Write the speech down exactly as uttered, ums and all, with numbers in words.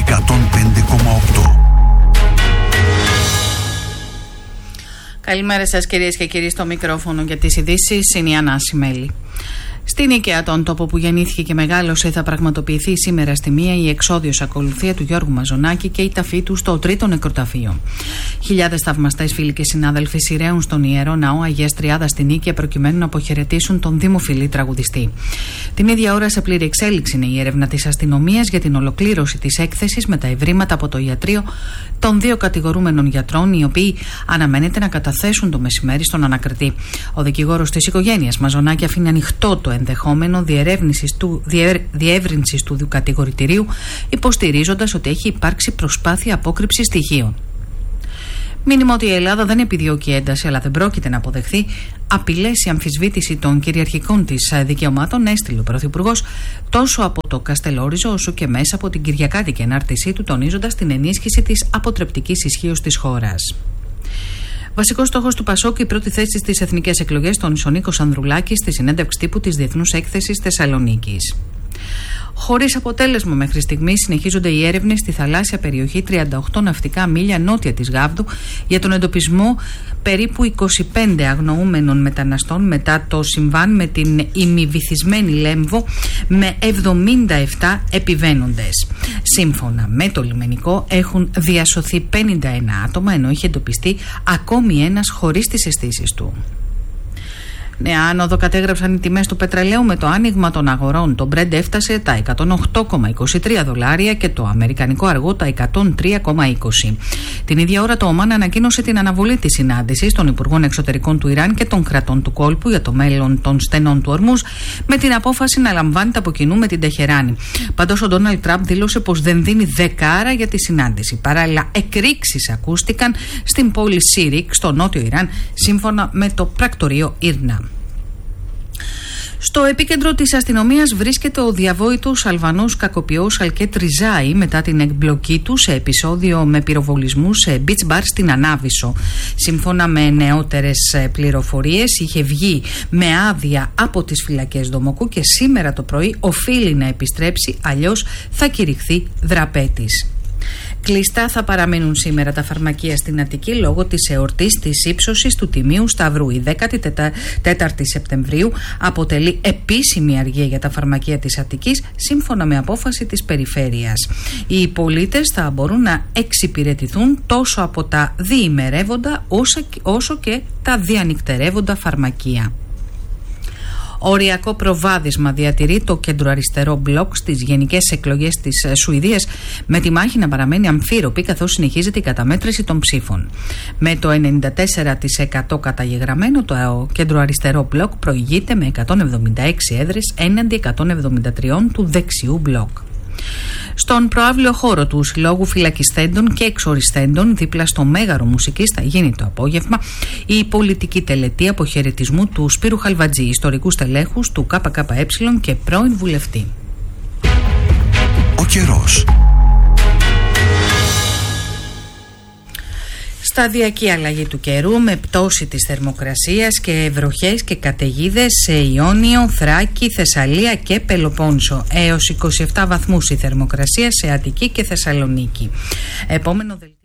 εκατόν πέντε κόμμα οκτώ. Καλημέρα σας κυρίες και κύριοι, στο μικρόφωνο για τις ειδήσεις είναι η Ανάση Μέλη. Στην Οικαία, τον τόπο που γεννήθηκε και μεγάλωσε, θα πραγματοποιηθεί σήμερα στη μία η εξόδιος ακολουθία του Γιώργου Μαζονάκη και η ταφή του στο τρίτο νεκροταφείο. Χιλιάδες θαυμαστές φίλοι και συνάδελφοι σειραίουν στον Ιερό Ναό Αγίας Τριάδας στην Νίκαια προκειμένου να αποχαιρετήσουν τον δημοφιλή τραγουδιστή. Την ίδια ώρα, σε πλήρη εξέλιξη είναι η έρευνα της αστυνομίας για την ολοκλήρωση της έκθεσης με τα ευρήματα από το ιατρείο των δύο κατηγορούμενων γιατρών, οι οποίοι αναμένεται να καταθέσουν το μεσημέρι στον ανακριτή. Ο δικηγόρος της οικογένειας Μαζονάκη αφήνει ανοιχτό το ενδεχόμενο διερεύνησης του, διε, διεύρυνσης του κατηγορητηρίου, υποστηρίζοντας ότι έχει υπάρξει προσπάθεια απόκρυψης στοιχείων. Μήνυμα ότι η Ελλάδα δεν επιδιώκει ένταση, αλλά δεν πρόκειται να αποδεχθεί απειλές ή αμφισβήτηση των κυριαρχικών της δικαιωμάτων, έστειλε ο Πρωθυπουργός τόσο από το Καστελόριζο όσο και μέσα από την κυριακάτικη ενάρτησή του, τονίζοντας την ενίσχυση της αποτρεπτικής ισχύως της χώρας. Βασικός στόχος του Πασόκ, η πρώτη θέση στις εθνικές εκλογές, τόνισε ο Νίκος Ανδρουλάκης στη συνέντευξη τύπου της Διεθνούς Έκθεσης Θεσσαλονίκης. Χωρίς αποτέλεσμα μέχρι στιγμής, συνεχίζονται οι έρευνες στη θαλάσσια περιοχή τριάντα οκτώ ναυτικά μίλια νότια της Γάβδου για τον εντοπισμό περίπου είκοσι πέντε αγνοούμενων μεταναστών μετά το συμβάν με την ημιβυθισμένη Λέμβο με εβδομήντα επτά επιβαίνοντες. Σύμφωνα με το λιμενικό, έχουν διασωθεί πενήντα ένα άτομα, ενώ έχει εντοπιστεί ακόμη ένας χωρίς τις αισθήσεις του. Νέα άνοδο κατέγραψαν οι τιμές του πετρελαίου με το άνοιγμα των αγορών. Το Brent έφτασε τα εκατόν οκτώ κόμμα είκοσι τρία δολάρια και το αμερικανικό αργό τα εκατόν τρία κόμμα είκοσι. Την ίδια ώρα το Ομάν ανακοίνωσε την αναβολή της συνάντησης των Υπουργών Εξωτερικών του Ιράν και των κρατών του κόλπου για το μέλλον των στενών του Ορμούζ, με την απόφαση να λαμβάνεται από κοινού με την Τεχεράνη. Παντός ο Ντόναλντ Τραμπ δήλωσε πως δεν δίνει δεκάρα για τη συνάντηση. Παράλληλα, εκρήξεις ακούστηκαν στην πόλη Σίρικ, στο νότιο Ιράν, σύμφωνα με το πρακτορείο Ίρνα. Στο επίκεντρο της αστυνομίας βρίσκεται ο διαβόητος Αλβανός κακοποιός Αλκέτ Ριζάη μετά την εκμπλοκή του σε επεισόδιο με πυροβολισμού σε beach bar στην Ανάβησσο. Σύμφωνα με νεότερες πληροφορίες, είχε βγει με άδεια από τις φυλακές Δομοκού και σήμερα το πρωί οφείλει να επιστρέψει, αλλιώς θα κηρυχθεί δραπέτης. Κλειστά θα παραμείνουν σήμερα τα φαρμακεία στην Αττική λόγω της εορτής της ύψωσης του Τιμίου Σταυρού. Η δέκατη τέταρτη Σεπτεμβρίου αποτελεί επίσημη αργία για τα φαρμακεία της Αττικής, σύμφωνα με απόφαση της περιφέρειας. Οι πολίτες θα μπορούν να εξυπηρετηθούν τόσο από τα διημερεύοντα όσο και τα διανυκτερεύοντα φαρμακεία. Οριακό προβάδισμα διατηρεί το κεντροαριστερό μπλοκ στις γενικές εκλογές της Σουηδίας, με τη μάχη να παραμένει αμφίροπη καθώς συνεχίζεται η καταμέτρηση των ψήφων. Με το ενενήντα τέσσερα τοις εκατό καταγεγραμμένο, το κεντροαριστερό μπλοκ προηγείται με εκατόν εβδομήντα έξι έδρες έναντι εκατόν εβδομήντα τρία του δεξιού μπλοκ. Στον προαύλιο χώρο του Συλλόγου Φυλακισθέντων και Εξοριστέντων, δίπλα στο Μέγαρο Μουσικής, θα γίνει το απόγευμα η πολιτική τελετή αποχαιρετισμού του Σπύρου Χαλβατζή, ιστορικού στελέχους του ΚΚΕ και πρώην βουλευτή. Ο καιρός. Σταδιακή αλλαγή του καιρού με πτώση της θερμοκρασίας και βροχές και καταιγίδες σε Ιόνιο, Θράκη, Θεσσαλία και Πελοπόννησο. Έως είκοσι επτά βαθμούς η θερμοκρασία σε Αττική και Θεσσαλονίκη. Επόμενο